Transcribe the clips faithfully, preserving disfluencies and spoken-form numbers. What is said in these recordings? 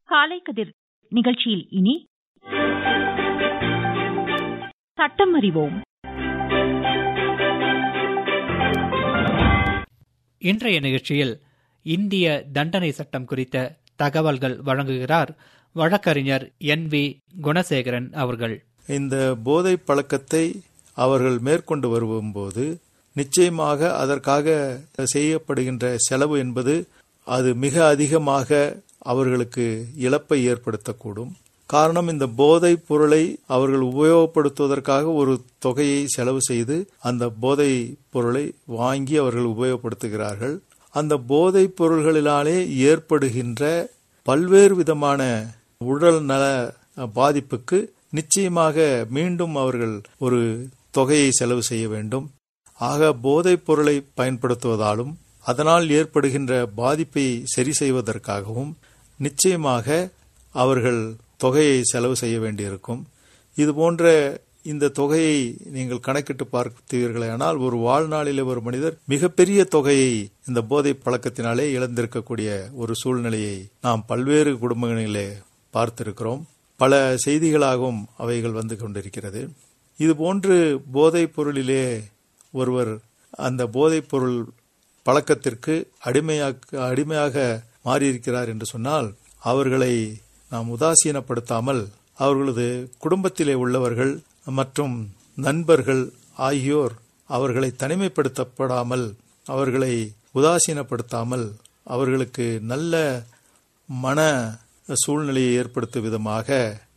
காலை கதிர் நிகழ்ச்சியில் இனி சட்டம் அறிவோம். இன்றைய நிகழ்ச்சியில் இந்திய தண்டனை சட்டம் குறித்த தகவல்கள் வழங்குகிறார் வழக்கறிஞர் என் வி குணசேகரன் அவர்கள். இந்த போதை பழக்கத்தை அவர்கள் மேற்கொண்டு வரும்போது நிச்சயமாக அதற்காக செய்யப்படுகின்ற செலவு என்பது அது மிக அதிகமாக அவர்களுக்கு இழப்பை ஏற்படுத்தக்கூடும். காரணம், இந்த போதை பொருளை அவர்கள் உபயோகப்படுத்துவதற்காக ஒரு தொகையை செலவு செய்து அந்த போதை பொருளை வாங்கி அவர்கள் உபயோகப்படுத்துகிறார்கள். அந்த போதை பொருள்களினாலே ஏற்படுகின்ற பல்வேறு விதமான உடல் நல பாதிப்புக்கு நிச்சயமாக மீண்டும் அவர்கள் ஒரு தொகையை செலவு செய்ய வேண்டும். ஆக போதைப் பொருளை பயன்படுத்துவதாலும் அதனால் ஏற்படுகின்ற பாதிப்பை சரி செய்வதற்காகவும் நிச்சயமாக அவர்கள் தொகையை செலவு செய்ய வேண்டியிருக்கும். இதுபோன்ற இந்த தொகையை நீங்கள் கணக்கிட்டு பார்த்தீர்களானால் ஒரு வாழ்நாளிலே ஒரு மனிதர் மிகப்பெரிய தொகையை இந்த போதை பழக்கத்தினாலே இழந்திருக்கக்கூடிய ஒரு சூழ்நிலையை நாம் பல்வேறு குடும்பங்களிலே பார்த்திருக்கிறோம். பல செய்திகளாகவும் அவைகள் வந்து கொண்டிருக்கிறது. இதுபோன்று போதைப் பொருளிலே ஒருவர் அந்த போதைப் பொருள் பழக்கத்திற்கு அடிமையாக அடிமையாக மாறியிருக்கிறார் என்று சொன்னால் அவர்களை நாம் உதாசீனப்படுத்தாமல் அவர்களது குடும்பத்திலே உள்ளவர்கள் மற்றும் நண்பர்கள் ஆகியோர் அவர்களை தனிமைப்படுத்தப்படாமல் அவர்களை உதாசீனப்படுத்தாமல் அவர்களுக்கு நல்ல மன சூழ்நிலையை ஏற்படுத்தும் விதமாக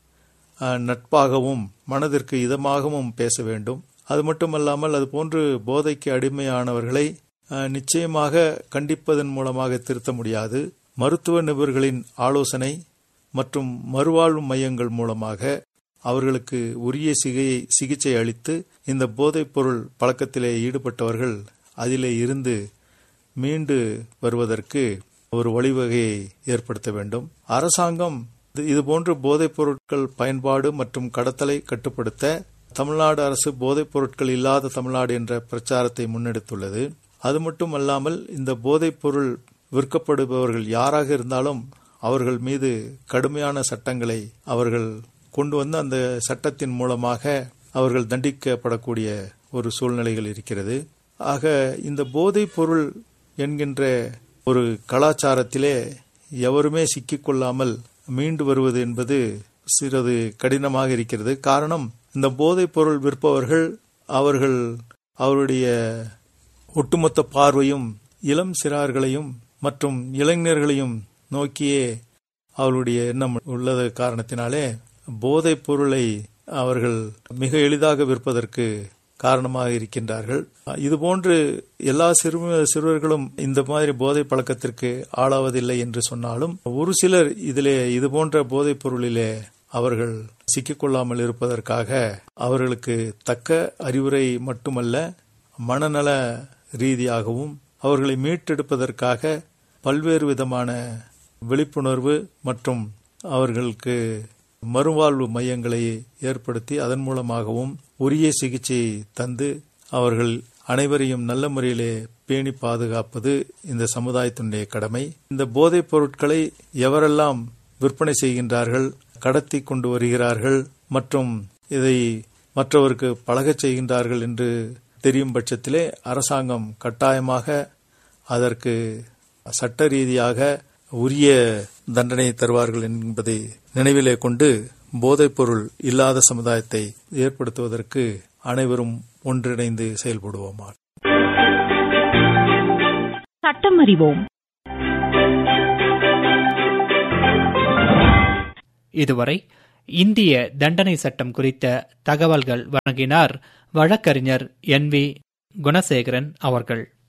நட்பாகவும் மனதிற்கு இதமாகவும் பேச வேண்டும். அது மட்டுமல்லாமல் அது போன்று போதைக்கு அடிமையானவர்களை நிச்சயமாக கண்டிப்பதன் மூலமாக திருத்த முடியாது. மருத்துவ நிபுணர்களின் ஆலோசனை மற்றும் மறுவாழ்வு மையங்கள் மூலமாக அவர்களுக்கு உரிய சிகையை சிகிச்சை அளித்து இந்த போதைப் பொருள் பழக்கத்திலே ஈடுபட்டவர்கள் அதிலே இருந்து மீண்டு வருவதற்கு ஒரு வழிவகையை ஏற்படுத்த வேண்டும். அரசாங்கம் இதுபோன்று போதைப் பொருட்கள் பயன்பாடு மற்றும் கடத்தலை கட்டுப்படுத்த தமிழ்நாடு அரசு போதைப் பொருட்கள் இல்லாத தமிழ்நாடு என்ற பிரச்சாரத்தை முன்னெடுத்துள்ளது. அது மட்டுமல்லாமல் இந்த போதைப் பொருள் விற்கப்படுபவர்கள் யாராக இருந்தாலும் அவர்கள் மீது கடுமையான சட்டங்களை அவர்கள் கொண்டு வந்து அந்த சட்டத்தின் மூலமாக அவர்கள் தண்டிக்கப்படக்கூடிய ஒரு சூழ்நிலைகள் இருக்கிறது. ஆக இந்த போதைப் பொருள் என்கின்ற ஒரு கலாச்சாரத்திலே எவருமே சிக்கிக்கொள்ளாமல் மீண்டு வருவது என்பது சிறிது கடினமாக இருக்கிறது. காரணம், இந்த போதைப் பொருள் விற்பவர்கள் அவர்கள் அவருடைய ஒட்டுமொத்த பார்வையும் இளம் சிறார்களையும் மற்றும் இளைஞர்களையும் நோக்கியே அவருடைய எண்ணம் உள்ளது காரணத்தினாலே போதைப் பொருளை அவர்கள் மிக எளிதாக விற்பதற்கு காரணமாக இருக்கின்றார்கள். இதுபோன்று எல்லா சிறு சிறுவர்களும் இந்த மாதிரி போதை பழக்கத்திற்கு ஆளாவதில்லை என்று சொன்னாலும் ஒரு சிலர் இதிலே இதுபோன்ற போதைப் பொருளிலே அவர்கள் சிக்கிக்கொள்ளாமல் இருப்பதற்காக அவர்களுக்கு தக்க அறிவுரை மட்டுமல்ல, மனநல ரீதியாகவும் அவர்களை மீட்டெடுப்பதற்காக பல்வேறு விதமான விழிப்புணர்வு மற்றும் அவர்களுக்கு மறுவாழ்வு மையங்களை ஏற்படுத்தி அதன் மூலமாகவும் உரிய சிகிச்சையை தந்து அவர்கள் அனைவரையும் நல்ல முறையிலே பேணி பாதுகாப்பது இந்த சமுதாயத்தினுடைய கடமை. இந்த போதைப் பொருட்களை எவரெல்லாம் விற்பனை செய்கின்றார்கள், கடத்தி கொண்டு வருகிறார்கள் மற்றும் இதை மற்றவருக்கு பழகச் செய்கின்றார்கள் என்று தெரியும் பட்சத்திலே அரசாங்கம் கட்டாயமாக அதற்கு சட்ட ரீதியாக உரிய தண்டனை தருவார்கள் என்பதை நினைவிலே கொண்டு போதைப் பொருள் இல்லாத சமுதாயத்தை ஏற்படுத்துவதற்கு அனைவரும் ஒன்றிணைந்து செயல்படுவோமா. சட்டம் அறிவோம். இதுவரை இந்திய தண்டனை சட்டம் குறித்த தகவல்கள் வழங்கினார் வழக்கறிஞர் என் வி குணசேகரன் அவர்கள்.